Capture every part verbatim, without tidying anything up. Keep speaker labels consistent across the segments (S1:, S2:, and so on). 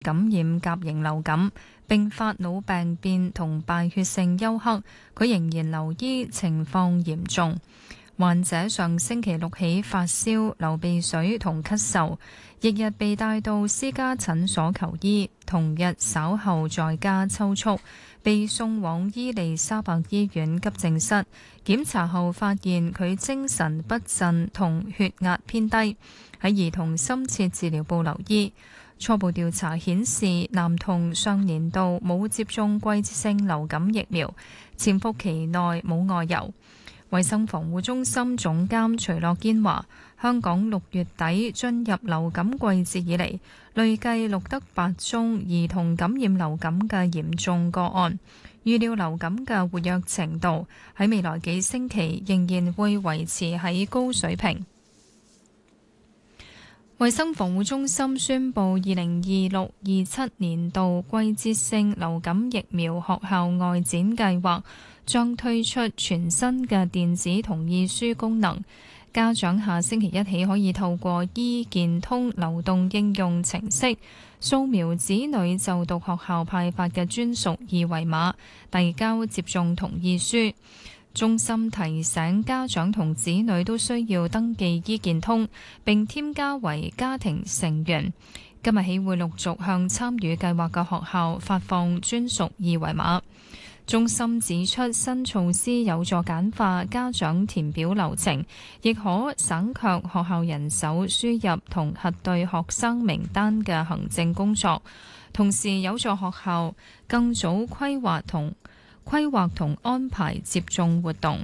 S1: 感染甲型流感，並發腦病變同敗血性休克，佢仍然留醫，情況嚴重。患者上星期六起發燒、流鼻水同咳嗽，翌日被帶到私家診所求醫，同日稍後在家抽搐，被送往伊利沙伯醫院急症室，檢查後發現佢精神不振同血壓偏低，喺兒童深切治療部留醫。初步調查顯示，男童上年度冇接種季節性流感疫苗，潛伏期內冇外遊。衛生防護中心總監徐樂堅話，香港六月底進入流感季節以嚟，累計錄得八宗兒童感染流感嘅嚴重個案，預料流感嘅活躍程度喺未來幾星期仍然會維持喺高水平。衛生防護中心宣布，二零二六二七年度季節性流感疫苗學校外展計劃將推出全新嘅電子同意書功能，家長下星期一起可以透過醫健通流動應用程式掃描子女就讀學校派發嘅專屬二維碼，遞交接種同意書。中心提醒家長同子女都需要登記醫健通並添加為家庭成員。今日起會陸續向參與計劃嘅學校發放專屬二維碼。中心指出，新措施有助簡化家長填表流程，亦可省卻學校人手輸入同核對學生名單嘅行政工作，同時有助學校更早規劃同規劃同安排接種活動。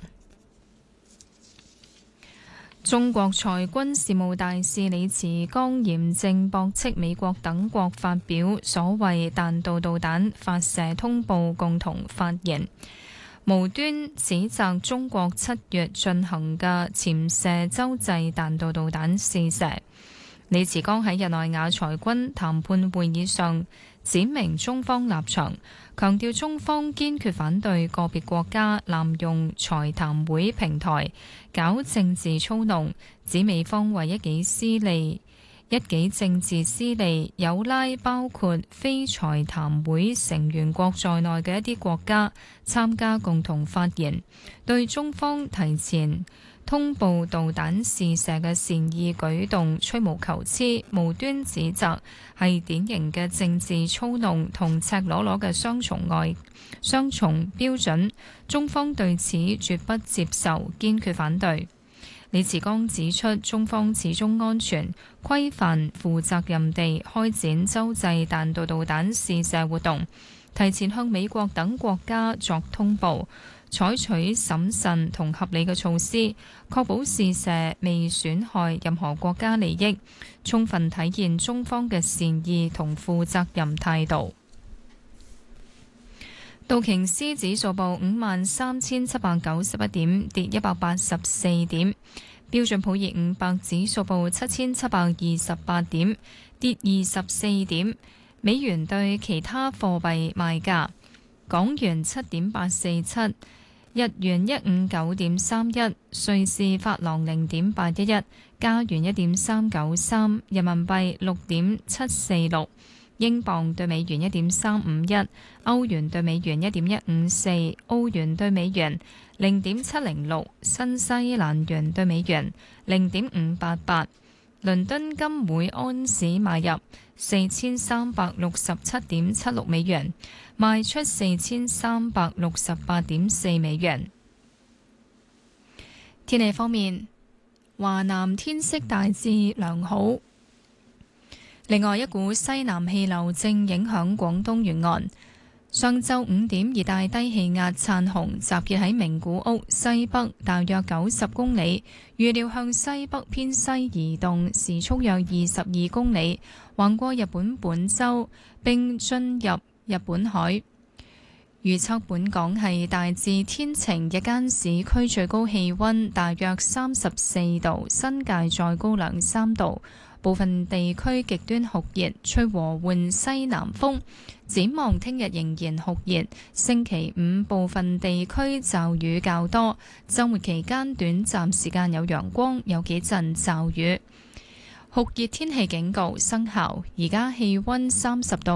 S1: 中國裁軍事務大使李慈剛嚴正駁斥美國等國發表所謂彈道導彈發射通報共同發言，無端指責中國七月進行嘅潛射洲際彈道導彈試射。李慈剛喺日內瓦裁軍談判會議上闡明中方立場，強調中方堅決反對個別國家濫用裁談會平台搞政治操弄，指美方為一己私利、一己政治私利，有拉包括非裁談會成員國在內嘅一啲國家參加共同發言，對中方提前通報導彈試射嘅善意舉動吹毛求疵、無端指責，係典型嘅政治操弄同赤裸裸嘅雙重外雙重標準，中方對此絕不接受，堅決反對。李慈剛指出，中方始終安全、規範、負責任地開展洲際彈道導彈試射活動，提前向美國等國家作通報，採取審慎同合理嘅措施，確保試射未損害任何國家利益，充分體現中方嘅善意同負責任態度。道瓊斯指數報五萬三千七百九十一點，跌一百八十四點。標準普爾五百指數報七千七百二十八點，跌二十四點。美元對其他貨幣賣價：港元七點八四七，日元一五九點三一，瑞士法郎零點八一一，加元一點三九三，人民幣六點七四六。英鎊對美元一點三五一，歐元對美元一點一五四，澳元對美元零點七零六，新西蘭元對美元零點五八八。倫敦金每安士買入四千三百六十七點七六美元，賣出四千三百六十八點四美元。天氣方面，華南天色大致良好。另外，一股西南氣流正影響廣東沿岸。上晝五點，熱帶低氣壓燦紅集結喺名古屋西北大約九十公里，預料向西北偏西移動，時速約二十二公里，橫過日本本州並進入日本海。預測本港係大致天晴，日間市區最高氣溫大約三十四度，新界再高兩三度。部分地區極端酷熱，吹和緩西南風。展望聽日仍然酷熱，星期五部分地區驟雨較多，週末期間短暫時間有陽光，有幾陣驟雨。 酷熱天氣警告生效，而家氣溫三十度。